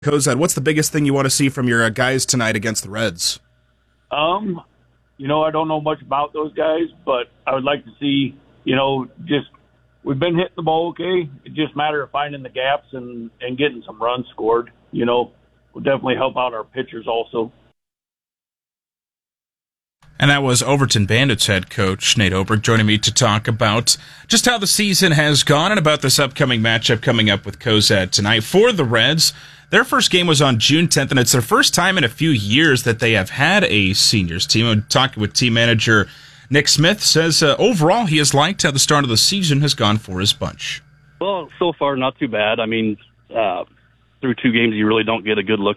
Cozad, what's the biggest thing you want to see from your guys tonight against the Reds? I don't know much about those guys, but I would like to see, just we've been hitting the ball okay. It's just a matter of finding the gaps and getting some runs scored. Will definitely help out our pitchers also. And that was Overton Bandits head coach Nate Oberg joining me to talk about just how the season has gone and about this upcoming matchup coming up with Cozad tonight. For the Reds, their first game was on June 10th, and it's their first time in a few years that they have had a seniors team. I'm talking with team manager Nick Smith, says overall he has liked how the start of the season has gone for his bunch. Well, so far not too bad. I mean, through 2 games you really don't get a good look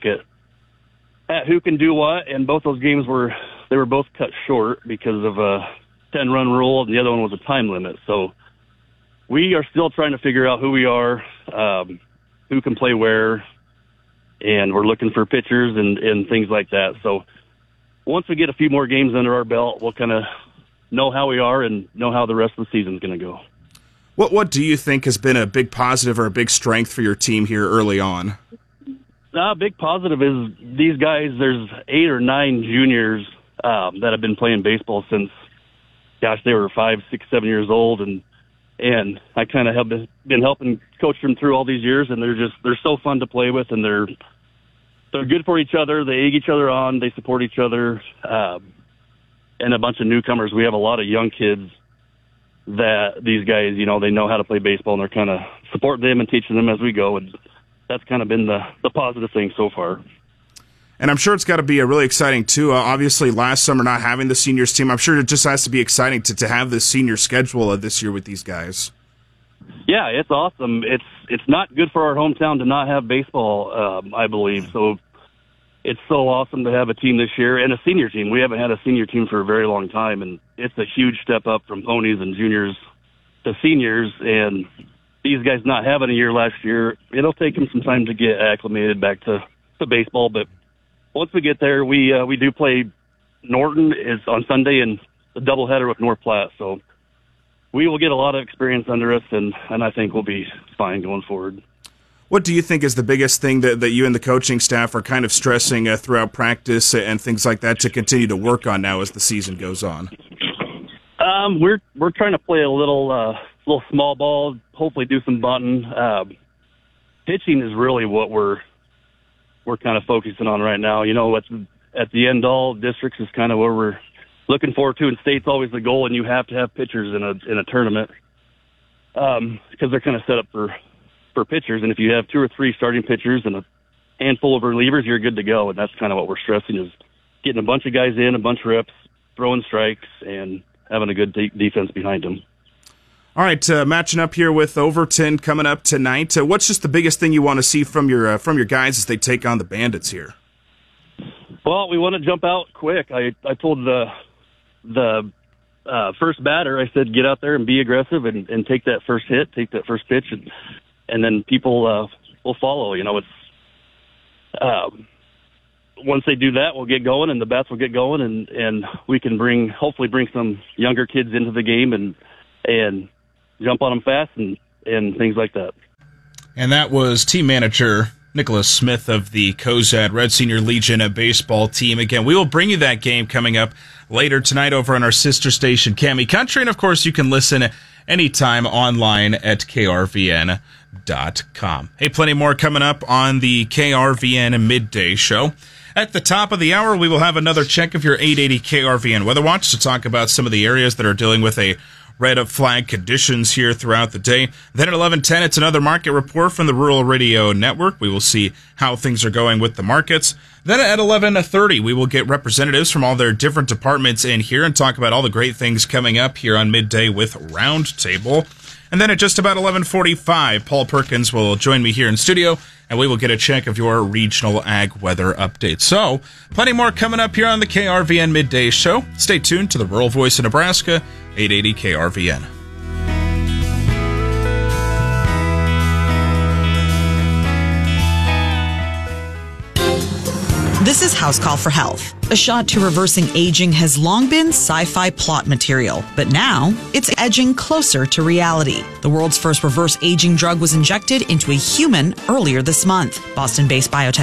at who can do what, and both those games were both cut short because of a 10-run rule, and the other one was a time limit. So we are still trying to figure out who we are, who can play where, and we're looking for pitchers and things like that. So once we get a few more games under our belt, we'll kind of know how we are and know how the rest of the season is going to go. What do you think has been a big positive or a big strength for your team here early on? Big positive is these guys, there's 8 or 9 juniors that have been playing baseball since, they were 5, 6, 7 years old, and I kind of have been helping coach them through all these years, and they're so fun to play with, and they're good for each other. They egg each other on, they support each other, and a bunch of newcomers. We have a lot of young kids that these guys, they know how to play baseball, and they're kind of supporting them and teaching them as we go, and that's kind of been the positive thing so far. And I'm sure it's got to be really exciting, too. Obviously, last summer not having the seniors team, I'm sure it just has to be exciting to have this senior schedule this year with these guys. Yeah, it's awesome. It's not good for our hometown to not have baseball, I believe. So it's so awesome to have a team this year and a senior team. We haven't had a senior team for a very long time, and it's a huge step up from ponies and juniors to seniors. And these guys not having a year last year, it'll take them some time to get acclimated back to baseball, but once we get there, we do play Norton is on Sunday and the doubleheader with North Platte. So we will get a lot of experience under us, and I think we'll be fine going forward. What do you think is the biggest thing that you and the coaching staff are kind of stressing throughout practice and things like that to continue to work on now as the season goes on? We're trying to play a little small ball, hopefully do some bunting. Pitching is really what we're kind of focusing on right now. At the end, all districts is kind of where we're looking forward to, and state's always the goal, and you have to have pitchers in a tournament because they're kind of set up for pitchers. And if you have 2 or 3 starting pitchers and a handful of relievers, you're good to go. And that's kind of what we're stressing is getting a bunch of guys in, a bunch of reps, throwing strikes, and having a good defense behind them. All right, matching up here with Overton coming up tonight. What's just the biggest thing you want to see from your guys as they take on the Bandits here? Well, we want to jump out quick. I told the first batter, I said, get out there and be aggressive and take that first hit, take that first pitch, and then people will follow. It's once they do that, we'll get going, and the bats will get going, and we can hopefully bring some younger kids into the game and jump on them fast and things like that. And that was team manager Nicholas Smith of the Cozad Red Senior Legion baseball team. Again, we will bring you that game coming up later tonight over on our sister station, Cami Country. And, of course, you can listen anytime online at krvn.com. Hey, plenty more coming up on the KRVN Midday Show. At the top of the hour, we will have another check of your 880 KRVN Weather Watch to talk about some of the areas that are dealing with a red flag conditions here throughout the day. Then at 11:10, it's another market report from the Rural Radio Network. We will see how things are going with the markets. Then at 11:30, we will get representatives from all their different departments in here and talk about all the great things coming up here on Midday with Roundtable. And then at just about 11:45, Paul Perkins will join me here in studio, and we will get a check of your regional ag weather updates. So, plenty more coming up here on the KRVN Midday Show. Stay tuned to the Rural Voice of Nebraska, 880 KRVN. This is House Call for Health. A shot to reversing aging has long been sci-fi plot material, but now it's edging closer to reality. The world's first reverse aging drug was injected into a human earlier this month. Boston-based biotech